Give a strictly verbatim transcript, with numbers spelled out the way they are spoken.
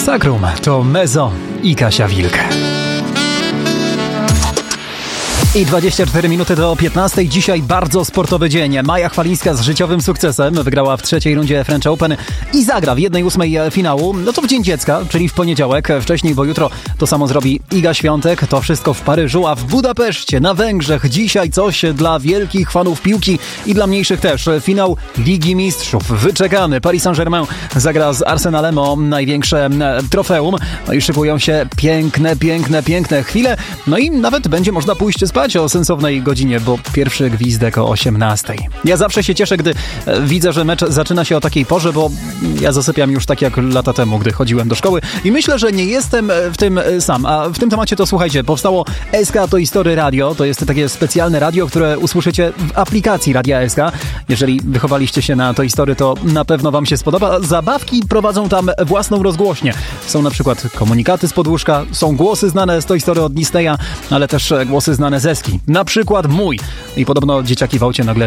Sakrum to Mezo i Kasia Wilk. I dwadzieścia cztery minuty do piętnastej. Dzisiaj bardzo sportowy dzień. Maja Chwalińska z życiowym sukcesem wygrała w trzeciej rundzie French Open i zagra w jednej ósmej finału. No to w Dzień Dziecka, czyli w poniedziałek. Wcześniej, bo jutro to samo zrobi Iga Świątek. To wszystko w Paryżu, a w Budapeszcie, na Węgrzech dzisiaj coś dla wielkich fanów piłki i dla mniejszych też. Finał Ligi Mistrzów. Wyczekany. Paris Saint-Germain zagra z Arsenalem o największe trofeum. No i szykują się piękne, piękne, piękne chwile. No i nawet będzie można pójść spać o sensownej godzinie, bo pierwszy gwizdek o osiemnastej. Ja zawsze się cieszę, gdy widzę, że mecz zaczyna się o takiej porze, bo ja zasypiam już tak jak lata temu, gdy chodziłem do szkoły i myślę, że nie jestem w tym sam. A w tym temacie to słuchajcie, powstało S K Toy Story Radio. To jest takie specjalne radio, które usłyszycie w aplikacji Radia S K. Jeżeli wychowaliście się na Toy Story, to na pewno wam się spodoba. Zabawki prowadzą tam własną rozgłośnię. Są na przykład komunikaty z podłóżka, są głosy znane z Toy Story od Disneya, ale też głosy znane z Eski. Na przykład mój. I podobno dzieciaki w aucie nagle